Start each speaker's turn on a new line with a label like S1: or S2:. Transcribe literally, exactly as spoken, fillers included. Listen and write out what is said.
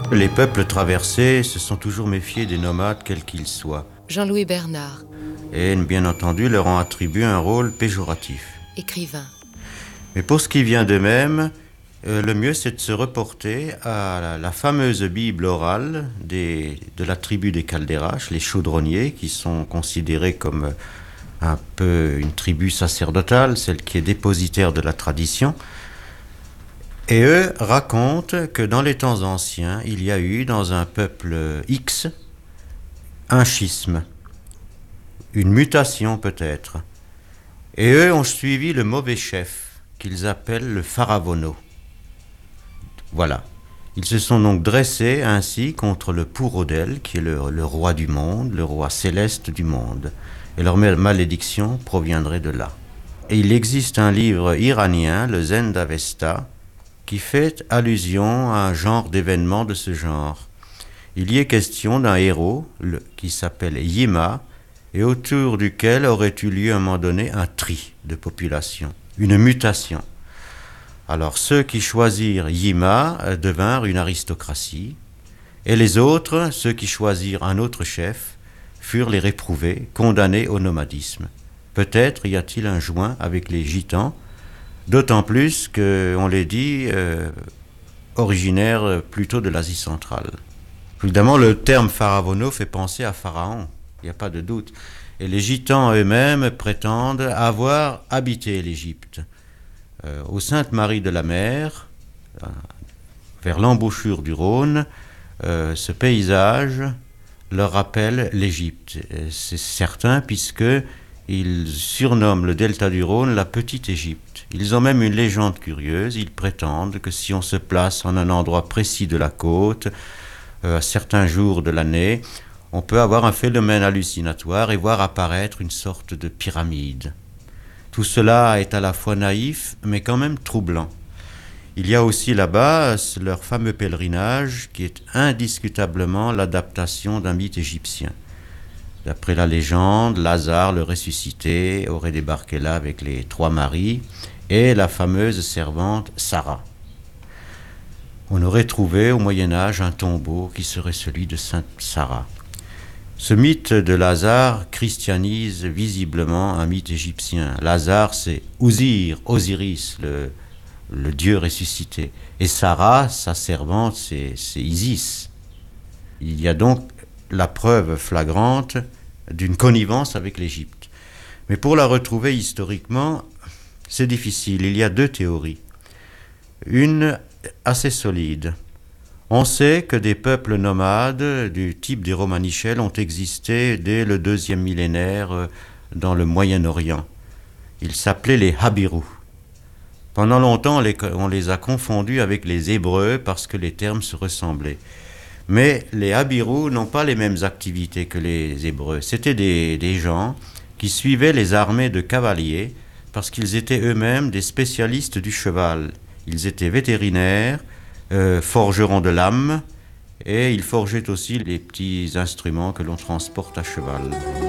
S1: Les peuples traversés se sont toujours méfiés des nomades quels qu'ils soient.
S2: Jean-Louis Bernard,
S1: Et bien entendu leur ont attribué un rôle péjoratif.
S2: écrivain.
S1: Mais pour ce qui vient d'eux-mêmes, euh, le mieux c'est de se reporter à la, la fameuse Bible orale des, de la tribu des Caldéraches, les chaudronniers, qui sont considérés comme un peu une tribu sacerdotale, celle qui est dépositaire de la tradition. Et eux racontent que dans les temps anciens, il y a eu dans un peuple X un schisme, une mutation peut-être. Et eux ont suivi le mauvais chef, qu'ils appellent le Pharaono. Voilà. Ils se sont donc dressés ainsi contre le Pourodel, qui est le, le roi du monde, le roi céleste du monde. Et leur malédiction proviendrait de là. Et il existe un livre iranien, le Zend-Avesta, qui fait allusion à un genre d'événement de ce genre. Il y est question d'un héros le, qui s'appelle Yima, et autour duquel aurait eu lieu à un moment donné un tri de population, une mutation. Alors ceux qui choisirent Yima euh, devinrent une aristocratie, et les autres, ceux qui choisirent un autre chef, furent les réprouvés, condamnés au nomadisme. Peut-être y a-t-il un joint avec les gitans, d'autant plus qu'on les dit euh, originaires plutôt de l'Asie centrale. Évidemment, le terme Pharaono fait penser à Pharaon, il n'y a pas de doute. Et les gitans eux-mêmes prétendent avoir habité l'Égypte. Euh, aux Saintes-Maries de la Mer, euh, vers l'embouchure du Rhône, euh, ce paysage leur rappelle l'Égypte. C'est certain puisque ils surnomment le delta du Rhône la Petite Égypte. Ils ont même une légende curieuse. Ils prétendent que si on se place en un endroit précis de la côte, euh, à certains jours de l'année, on peut avoir un phénomène hallucinatoire et voir apparaître une sorte de pyramide. Tout cela est à la fois naïf, mais quand même troublant. Il y a aussi là-bas leur fameux pèlerinage qui est indiscutablement l'adaptation d'un mythe égyptien. D'après la légende, Lazare, le ressuscité, aurait débarqué là avec les trois maris et la fameuse servante Sarah. On aurait trouvé au Moyen-Âge un tombeau qui serait celui de Sainte Sarah. Ce mythe de Lazare christianise visiblement un mythe égyptien. Lazare, c'est Osir, Osiris, le, le dieu ressuscité. Et Sarah, sa servante, c'est, c'est Isis. Il y a donc la preuve flagrante d'une connivence avec l'Égypte. Mais pour la retrouver historiquement, c'est difficile. Il y a deux théories. Une assez solide. On sait que des peuples nomades du type des Romanichels ont existé dès le deuxième millénaire dans le Moyen-Orient. Ils s'appelaient les Habirous. Pendant longtemps, on les a confondus avec les Hébreux parce que les termes se ressemblaient. Mais les Habirous n'ont pas les mêmes activités que les Hébreux. C'était des, des gens qui suivaient les armées de cavaliers parce qu'ils étaient eux-mêmes des spécialistes du cheval. Ils étaient vétérinaires, Euh, forgerons de lames, et ils forgeaient aussi les petits instruments que l'on transporte à cheval.